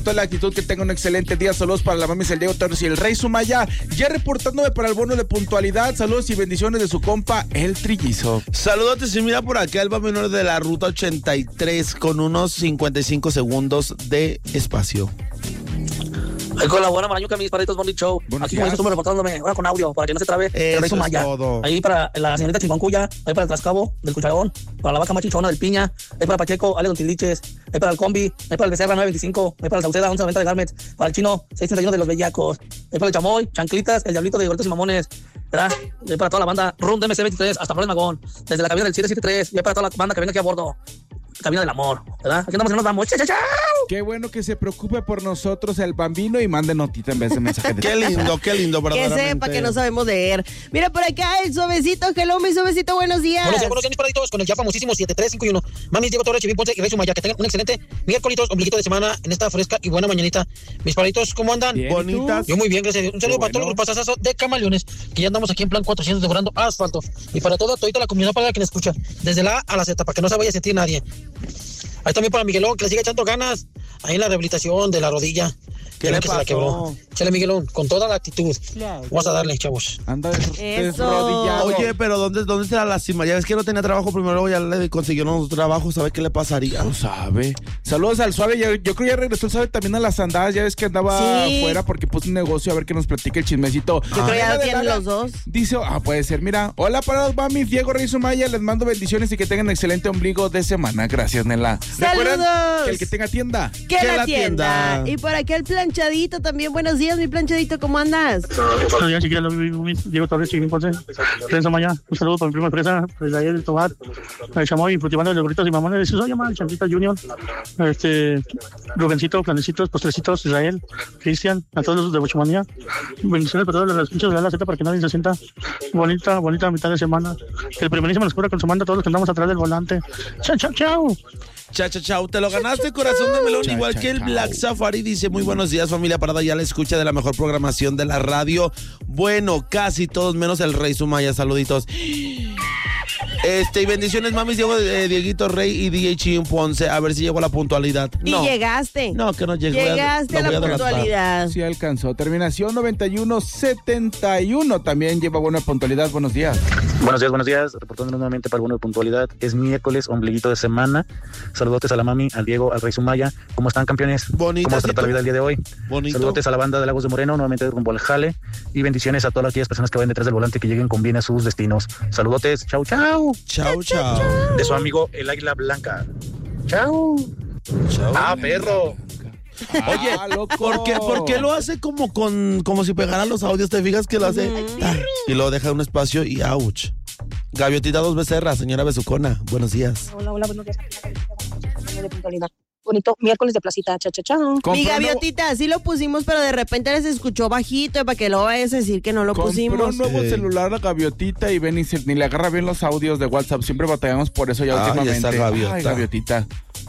toda la actitud, que tenga un excelente día. Saludos para la mami, el Diego Torres y el Rey Sumaya. Ya reportándome para el bono de puntualidad. Saludos y bendiciones de su compa, el Trillizo. Saludos, y mira por acá el va menor de la ruta 83 con unos 55 segundos de espacio. Ahí con la buena Marayuca, mis paritos Morning Show. Aquí como estuve reportándome, ahora con audio, para que no se trabe. Eso es todo. Ahí para la señorita Chingoncuya, ahí para el Trascabo del Cucharón, para la vaca machichona del Piña, ahí para Pacheco, Ale Don Tiliches, ahí para el Combi, ahí para el Becerra 925, ahí para el Sauceda 1190 de Garmets, para el Chino 631 de los Bellacos, ahí para el Chamoy, Chanclitas, el Diablito de Gorritos y Mamones, ¿verdad? Ahí para toda la banda Rum de MC23 hasta Flores Magón, desde la cabina del 773, y ahí para toda la banda que venga aquí a bordo. Camino del amor, ¿verdad? Aquí andamos y nos vamos. ¡Chao, chao! Qué bueno que se preocupe por nosotros el Bambino y mande notita en vez de mensaje de qué lindo, verdaderamente. Que sepa que no sabemos leer. Mira por acá el Suavecito. Hello, mi Suavecito, buenos días. Buenos días, mis paraditos, con el ya famosísimo 7351. Mami, Diego Torres, Chivín Ponce y Rey Sumaya. Que tengan un excelente miércoles, ombliguito de semana en esta fresca y buena mañanita. Mis paraditos, ¿cómo andan? Bien, bonitas. Yo muy bien, gracias a Dios. Un saludo para todos los pasasazo de Camaleones, que ya andamos aquí en plan 400 devorando asfalto. Y para toda la comunidad, para quien escucha, desde la A a la Z, para que no se vaya a sentir nadie. Ahí también para Miguelón, que le sigue echando ganas ahí en la rehabilitación de la rodilla. ¿Qué le pasó? Se la quebró. Chale, Miguelón, con toda la actitud. Vamos a darle, chavos. Anda desrodillado. Oye, pero ¿dónde se la lastima? Ya ves que no tenía trabajo, primero ya le consiguieron un trabajo, ¿sabe qué le pasaría? No sabe. Saludos al Suave, yo creo que ya regresó el Suave también a las andadas, ya ves que andaba afuera porque puso un negocio, a ver que nos platique el chismecito. Yo creo que ya tienen los dos. Dice, puede ser, mira, hola para los mamis, Diego Rey Sumaya, les mando bendiciones y que tengan un excelente ombligo de semana. Gracias, Nela. Saludos. Que el que tenga tienda. Que la tienda. Y por acá el Planchadito también, buenos días, mi Planchadito, ¿cómo andas? Buenos días, chiquilla, Diego Torres, Chivín Ponce, Prensa Maya. Un saludo para mi primo de Presa, Israel, el Tobar, el Chamoy, Frutibando de los Gorritos y Mamones, de su llama, el Chanquita Junior, Rubencito, Planecitos, Postrecitos, Israel, Cristian, a todos los de Bochumanía. Bendiciones para todos los pinchos de la Z para que nadie se sienta. Bonita mitad de semana. Que el primerísimo nos cubra con su mando a todos los que andamos atrás del volante. Chao, chao, chao. Chao, te lo ganaste, corazón de melón, igual que el Black Safari. Dice, muy buenos días, familia parada, ya la escucha de la mejor programación de la radio. Bueno, casi todos menos el Rey Sumaya, saluditos. Y bendiciones, mamis, Dieguito Rey y DJ Chivín Ponce. A ver si llegó a la puntualidad. No. Y llegaste. No, que no llegué. Llegaste a la puntualidad. Sí alcanzó. Terminación 9171. También lleva buena puntualidad. Buenos días. Buenos días. Reportando nuevamente para el bono de puntualidad. Es miércoles, ombliguito de semana. Saludotes a la mami, al Diego, al Rey Sumaya. ¿Cómo están, campeones? Bonito. ¿Cómo está la vida el día de hoy? Bonito. Saludotes a la banda de Lagos de Moreno, nuevamente rumbo al jale. Y bendiciones a todas aquellas personas que vayan detrás del volante, que lleguen con bien a sus destinos. Saludotes. Chau, chau. Chau. De su amigo, el Águila Blanca. Chau. Perro. Oye, ¿por qué lo hace como si pegara los audios? ¿Te fijas que lo hace? Y lo deja un espacio y ouch. Gaviotita Dos Becerras, señora Besucona, buenos días. Hola, buenos días. De puntualidad. Bonito miércoles de placita, chao. Mi Gaviotita, sí lo pusimos, pero de repente les escuchó bajito para que lo vayas a decir que no lo pusimos. Compró un nuevo celular a Gaviotita y ven y ni le agarra bien los audios de WhatsApp. Siempre batallamos por eso ya últimamente. Ay, Gaviotita.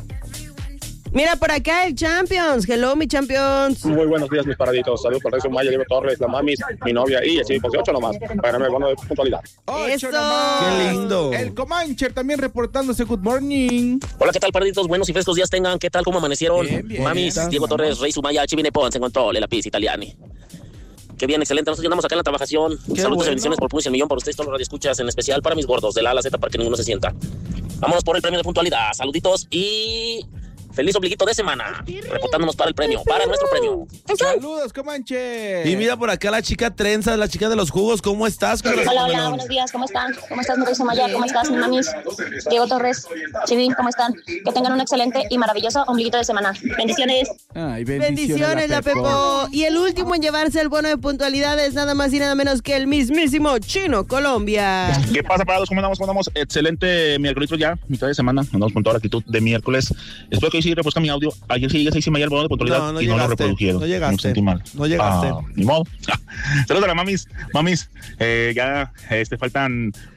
Mira, por acá el Champions. Hello, mi Champions. Muy buenos días, mis paraditos. Saludos para Rey Sumaya, Diego Torres, la mamis, mi novia y el Chivín Ponce, 8 nomás. Para ganarme el bono de puntualidad. ¡Eso! ¡Qué lindo! El Comancher también reportándose. Good morning. Hola, ¿qué tal, paraditos? Buenos y frescos días tengan. ¿Qué tal? ¿Cómo amanecieron? Bien, Mamis, Diego Torres, Rey Sumaya, Chivín Ponce, en control, la pizza italiani. Qué bien, excelente. Nosotros ya andamos acá en la trabajación. Saludos y bendiciones por Puños y el Millón para ustedes, todos los radioescuchas, en especial para mis gordos, de la A a la Z, para que ninguno se sienta. Vámonos por el premio de puntualidad. Saluditos y feliz ombliguito de semana. Reportándonos para el premio, para nuestro premio. Saludos, Comanche. Y mira por acá la chica Trenza, la chica de los jugos. ¿Cómo estás? Hola, buenos días, ¿cómo están? ¿Cómo estás, mi Rey Sumaya? ¿Cómo estás, mi mamis? Diego Torres, Chivín, ¿cómo están? Que tengan un excelente y maravilloso ombliguito de semana. Bendiciones. Ay, bendiciones, la Pepo. Y el último en llevarse el bono de puntualidad es nada más y nada menos que el mismísimo Chino Colombia. ¿Qué pasa, parados? ¿Cómo andamos? Excelente miércoles ya, mitad de semana. Andamos con toda la actitud de miércoles. Espero que hoy sí reproduzca mi audio. Ayer sí llegué a 6 y media el bono de puntualidad y no lo reprodujeron. No llegaste. Me sentí mal. No llegaste. Ni modo. Saludos a las mamis. Ya faltan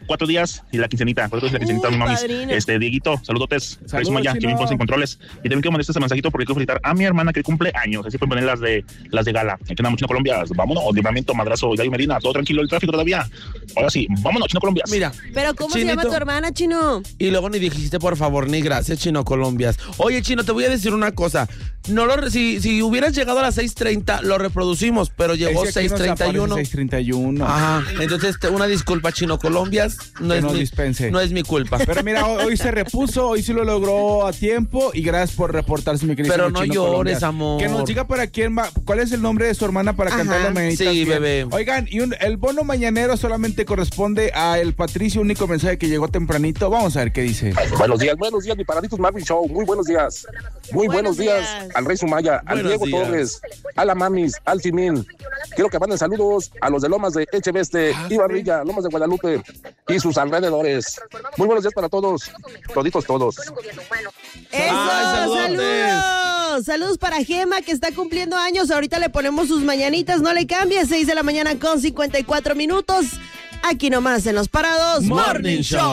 4 días y la quincenita. 4 días y la quincenita, mi mamis. Padrino. Dieguito, saludotes. Saludos, Maya, Chino. que me en controles. Y también quiero mandar este mensajito porque quiero felicitar a mi hermana que cumple años. Así pueden poner las de gala. Aquí andamos, Chino Colombia. Vámonos, libramiento, madrazo, Gallo Medina. Todo tranquilo, el tráfico todavía. Ahora sí, vámonos, Chino Colombia. Mira. Pero ¿cómo Chinito. se llama tu hermana, Chino? Y luego ni dijiste por favor ni gracias, Chino Colombias. Oye, Chino, te voy a decir una cosa. No si hubieras llegado a las 6:30, lo reproducimos, pero llegó Es que aquí nos 6:31. aparece 6:31. Ajá, entonces una disculpa, Chino Colombias. Que nos dispense. No es mi culpa. Pero mira, hoy se repuso, hoy sí lo logró a tiempo y gracias por reportarse, mi querido Pero no Chino llores, Colombias. amor. Que nos diga para quién va, cuál es el nombre de su hermana para Ajá. cantar las mañanitas. Sí, bien. bebé. Oigan, y el bono mañanero solamente corresponde a el Patricio, único mensaje que llegó tempranito. Vamos a ver qué dice. Buenos días, mi paraditos Marvin Show. Muy buenos días. Muy buenos días al Rey Sumaya, al Buenos Diego días. Torres, a la Mamis, al Simín. Quiero que manden saludos a los de Lomas de Echeveste, Ibarrilla, Lomas de Guadalupe y sus alrededores. Muy buenos días para todos, toditos todos. ¡Eso! Ay, saludotes. ¡Saludos! Saludos para Gema, que está cumpliendo años. Ahorita le ponemos sus mañanitas, no le cambies. 6 de la mañana con 54 minutos. Aquí nomás en Los Parados Morning Show.